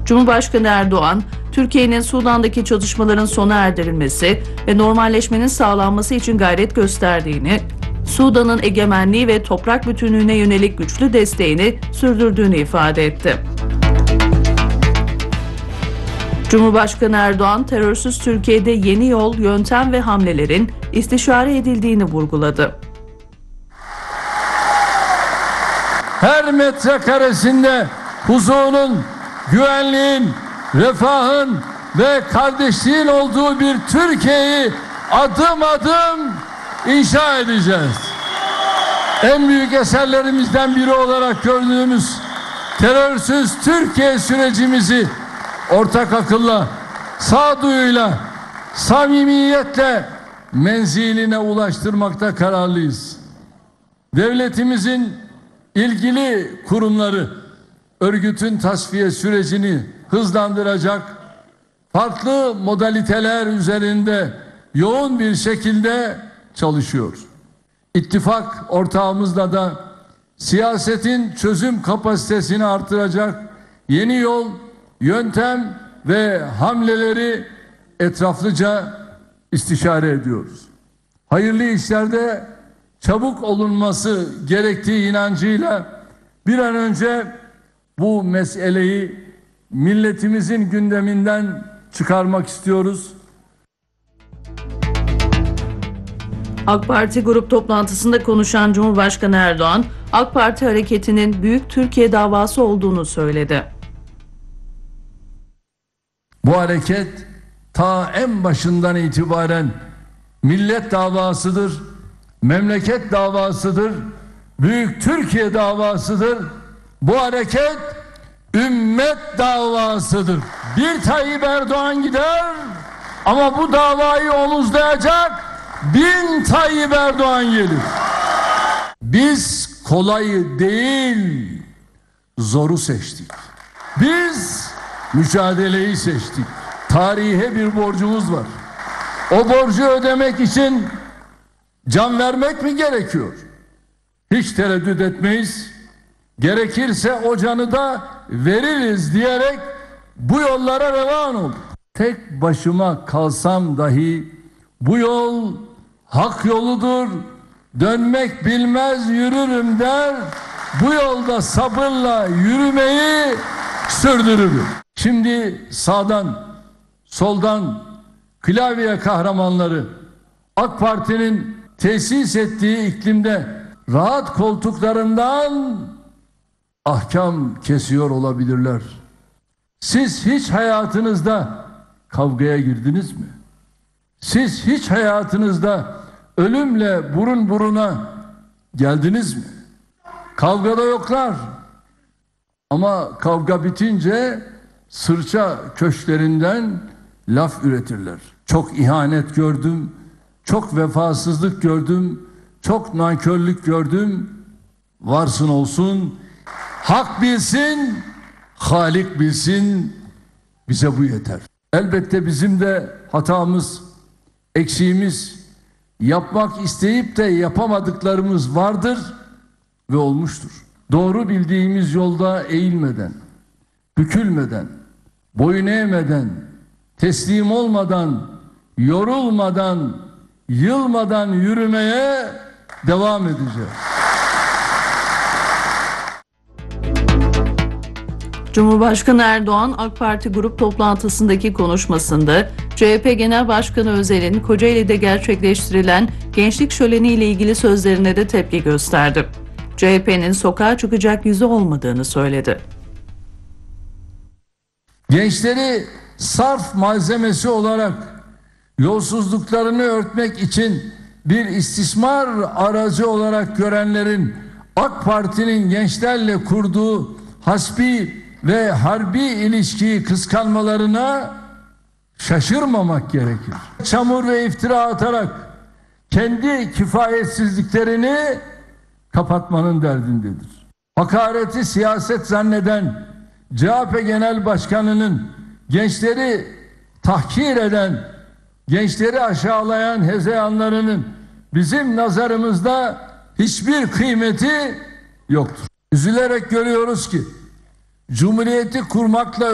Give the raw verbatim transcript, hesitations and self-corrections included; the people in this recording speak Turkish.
Cumhurbaşkanı Erdoğan, Türkiye'nin Sudan'daki çatışmaların sona erdirilmesi ve normalleşmenin sağlanması için gayret gösterdiğini, Sudan'ın egemenliği ve toprak bütünlüğüne yönelik güçlü desteğini sürdürdüğünü ifade etti. Cumhurbaşkanı Erdoğan, terörsüz Türkiye'de yeni yol, yöntem ve hamlelerin istişare edildiğini vurguladı. Her metrekaresinde huzurun, güvenliğin, refahın ve kardeşliğin olduğu bir Türkiye'yi adım adım inşa edeceğiz. En büyük eserlerimizden biri olarak gördüğümüz terörsüz Türkiye sürecimizi ortak akılla, sağduyuyla, samimiyetle menziline ulaştırmakta kararlıyız. Devletimizin ilgili kurumları örgütün tasfiye sürecini hızlandıracak, farklı modaliteler üzerinde yoğun bir şekilde çalışıyor. İttifak ortağımızla da siyasetin çözüm kapasitesini artıracak yeni yol, yöntem ve hamleleri etraflıca istişare ediyoruz. Hayırlı işlerde çabuk olunması gerektiği inancıyla bir an önce bu meseleyi milletimizin gündeminden çıkarmak istiyoruz. AK Parti grup toplantısında konuşan Cumhurbaşkanı Erdoğan, AK Parti hareketinin Büyük Türkiye davası olduğunu söyledi. Bu hareket ta en başından itibaren millet davasıdır, memleket davasıdır, Büyük Türkiye davasıdır. Bu hareket ümmet davasıdır. Bir Tayyip Erdoğan gider ama bu davayı omuzlayacak bin Tayyip Erdoğan gelir. Biz kolayı değil, zoru seçtik. Biz mücadeleyi seçtik. Tarihe bir borcumuz var. O borcu ödemek için can vermek mi gerekiyor? Hiç tereddüt etmeyiz. Gerekirse o canı da veririz diyerek bu yollara revan olduk. Tek başıma kalsam dahi bu yol hak yoludur. Dönmek bilmez yürürüm der. Bu yolda sabırla yürümeyi sürdürürüm. Şimdi sağdan, soldan klavye kahramanları AK Parti'nin tesis ettiği iklimde rahat koltuklarından ahkam kesiyor olabilirler. Siz hiç hayatınızda kavgaya girdiniz mi? Siz hiç hayatınızda ölümle burun buruna geldiniz mi? Kavgada yoklar. Ama kavga bitince sırça köşklerinden laf üretirler. Çok ihanet gördüm, çok vefasızlık gördüm, çok nankörlük gördüm. Varsın olsun, hak bilsin, Halik bilsin, bize bu yeter. Elbette bizim de hatamız, eksiğimiz, yapmak isteyip de yapamadıklarımız vardır ve olmuştur. Doğru bildiğimiz yolda eğilmeden, bükülmeden, boyun eğmeden, teslim olmadan, yorulmadan, yılmadan yürümeye devam edeceğiz. Cumhurbaşkanı Erdoğan, AK Parti grup toplantısındaki konuşmasında C H P Genel Başkanı Özel'in Kocaeli'de gerçekleştirilen gençlik şöleni ile ilgili sözlerine de tepki gösterdi. C H P'nin sokağa çıkacak yüzü olmadığını söyledi. Gençleri sarf malzemesi olarak yolsuzluklarını örtmek için bir istismar aracı olarak görenlerin AK Parti'nin gençlerle kurduğu hasbi ve harbi ilişkiyi kıskanmalarına şaşırmamak gerekir. Çamur ve iftira atarak kendi kifayetsizliklerini kapatmanın derdindedir. Hakareti siyaset zanneden C H P Genel Başkanı'nın gençleri tahkir eden, gençleri aşağılayan hezeyanlarının bizim nazarımızda hiçbir kıymeti yoktur. Üzülerek görüyoruz ki Cumhuriyeti kurmakla